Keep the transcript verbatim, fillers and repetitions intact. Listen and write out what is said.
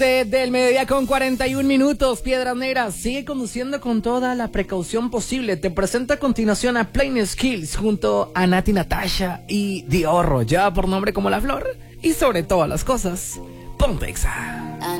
Del mediodía con cuarenta y un minutos, Piedras Negras sigue conduciendo con toda la precaución posible. Te presento a continuación a Plain Skills junto a Nati Natasha y Diorro, ya por nombre como La Flor. Y sobre todas las cosas, Ponte Exa.